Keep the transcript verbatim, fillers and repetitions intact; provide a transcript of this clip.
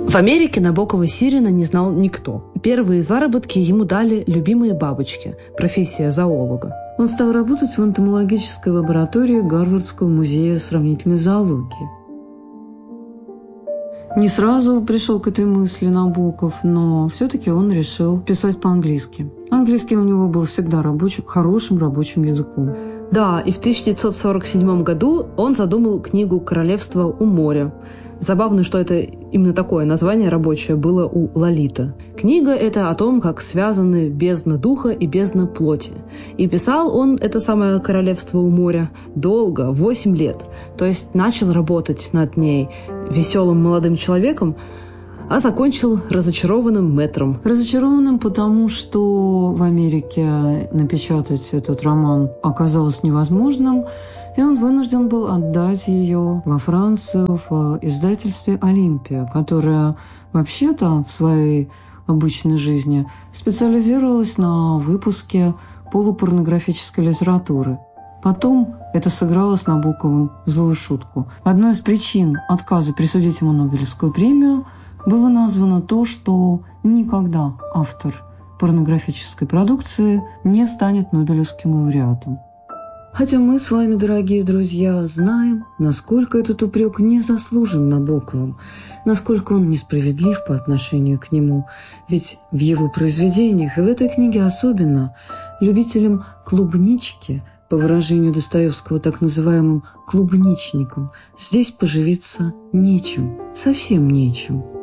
В Америке Набокова-Сирина не знал никто. Первые заработки ему дали любимые бабочки, профессия зоолога. Он стал работать в энтомологической лаборатории Гарвардского музея сравнительной зоологии. Не сразу пришел к этой мысли Набоков, но все-таки он решил писать по-английски. Английский у него был всегда рабочим, хорошим рабочим языком. Да, и в тысяча девятьсот сорок седьмом году он задумал книгу «Королевство у моря». Забавно, что это именно такое название рабочее было у Лолита. Книга эта о том, как связаны бездна духа и бездна плоти. И писал он это самое «Королевство у моря» долго, восемь лет. То есть начал работать над ней веселым молодым человеком, а закончил разочарованным мэтром. Разочарованным, потому что в Америке напечатать этот роман оказалось невозможным, и он вынужден был отдать ее во Францию в издательстве «Олимпия», которое вообще-то в своей обычной жизни специализировалось на выпуске полупорнографической литературы. Потом это сыграло с Набоковым злую шутку. Одной из причин отказа присудить ему Нобелевскую премию было названо то, что никогда автор порнографической продукции не станет Нобелевским лауреатом. Хотя мы с вами, дорогие друзья, знаем, насколько этот упрек не заслужен Набоковым, насколько он несправедлив по отношению к нему. Ведь в его произведениях, и в этой книге особенно, любителям клубнички, по выражению Достоевского так называемым клубничникам, здесь поживиться нечем, совсем нечем.